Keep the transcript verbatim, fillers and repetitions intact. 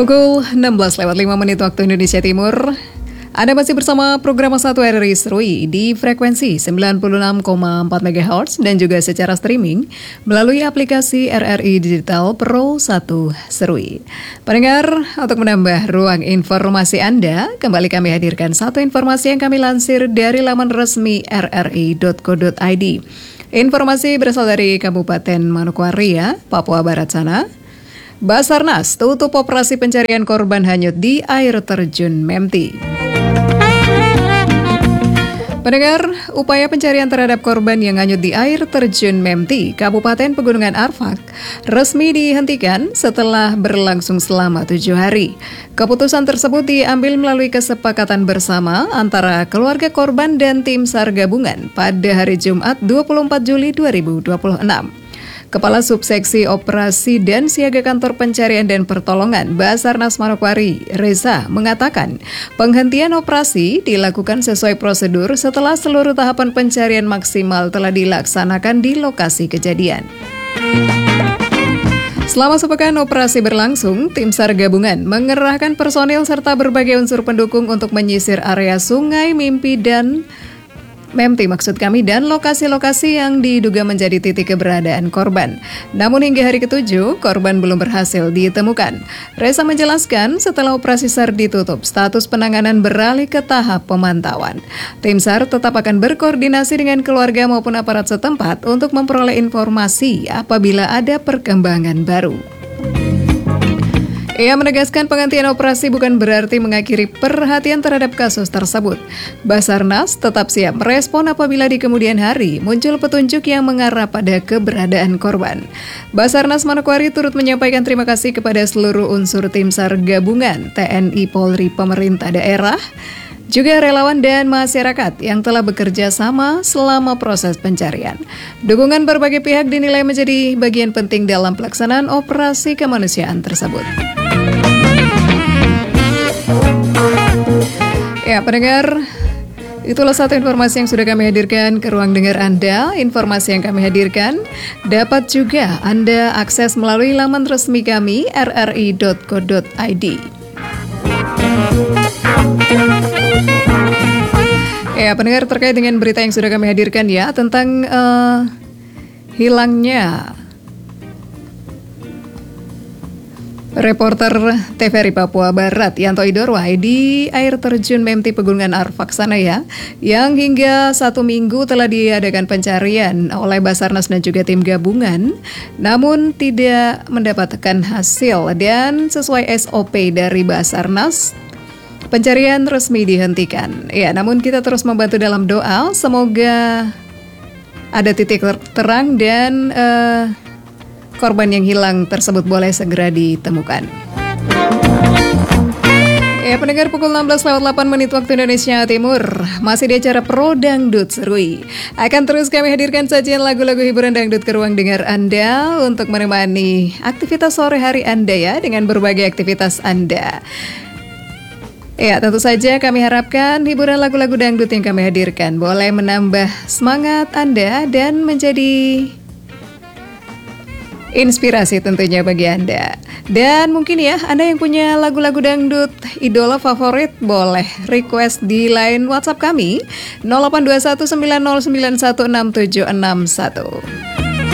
Pukul enam belas lewat lima menit waktu Indonesia Timur. Anda masih bersama program satu R R I Serui di frekuensi sembilan puluh enam koma empat megahertz dan juga secara streaming melalui aplikasi R R I Digital Pro satu Serui. Pendengar, untuk menambah ruang informasi Anda, kembali kami hadirkan satu informasi yang kami lansir dari laman resmi r r i dot co dot i d. Informasi berasal dari Kabupaten Manokwari, Papua Barat sana. Basarnas tutup operasi pencarian korban hanyut di air terjun Memti. Pendengar, upaya pencarian terhadap korban yang hanyut di air terjun Memti, Kabupaten Pegunungan Arfak, resmi dihentikan setelah berlangsung selama tujuh hari. Keputusan tersebut diambil melalui kesepakatan bersama antara keluarga korban dan tim SAR gabungan pada hari Jumat dua puluh empat Juli dua ribu dua puluh enam. Kepala Subseksi Operasi dan Siaga Kantor Pencarian dan Pertolongan Basarnas Manokwari, Reza, mengatakan penghentian operasi dilakukan sesuai prosedur setelah seluruh tahapan pencarian maksimal telah dilaksanakan di lokasi kejadian. Selama sepekan operasi berlangsung, tim SAR gabungan mengerahkan personil serta berbagai unsur pendukung untuk menyisir area Sungai Mimpi dan Memti maksud kami dan lokasi-lokasi yang diduga menjadi titik keberadaan korban. Namun hingga hari ketujuh, korban belum berhasil ditemukan. Reza menjelaskan setelah operasi SAR ditutup, status penanganan beralih ke tahap pemantauan. Tim SAR tetap akan berkoordinasi dengan keluarga maupun aparat setempat untuk memperoleh informasi apabila ada perkembangan baru. Ia menegaskan penghentian operasi bukan berarti mengakhiri perhatian terhadap kasus tersebut. Basarnas tetap siap merespon apabila di kemudian hari muncul petunjuk yang mengarah pada keberadaan korban. Basarnas Manokwari turut menyampaikan terima kasih kepada seluruh unsur tim SAR gabungan, T N I, Polri, pemerintah daerah, juga relawan dan masyarakat yang telah bekerja sama selama proses pencarian. Dukungan berbagai pihak dinilai menjadi bagian penting dalam pelaksanaan operasi kemanusiaan tersebut. Ya, pendengar, itulah satu informasi yang sudah kami hadirkan ke ruang dengar Anda. Informasi yang kami hadirkan dapat juga Anda akses melalui laman resmi kami r r i dot co dot i d. Ya, pendengar, terkait dengan berita yang sudah kami hadirkan ya tentang uh, hilangnya reporter T V R I Papua Barat Yanto Idorwai di air terjun Memti Pegunungan Arfak sana ya, yang hingga satu minggu telah diadakan pencarian oleh Basarnas dan juga tim gabungan, namun tidak mendapatkan hasil dan sesuai S O P dari Basarnas, pencarian resmi dihentikan. Ya, namun kita terus membantu dalam doa, semoga ada titik terang dan uh, korban yang hilang tersebut boleh segera ditemukan. Ya, pendengar, pukul enam belas lewat delapan menit waktu Indonesia Timur, masih di acara Pro Dangdut Serui. Akan terus kami hadirkan sajian lagu-lagu hiburan dangdut ke ruang dengar Anda untuk menemani aktivitas sore hari Anda ya, dengan berbagai aktivitas Anda. Ya, tentu saja kami harapkan hiburan lagu-lagu dangdut yang kami hadirkan boleh menambah semangat Anda dan menjadi inspirasi tentunya bagi Anda. Dan mungkin ya, Anda yang punya lagu-lagu dangdut idola favorit boleh request di line WhatsApp kami nol delapan dua satu sembilan nol sembilan satu enam tujuh enam satu.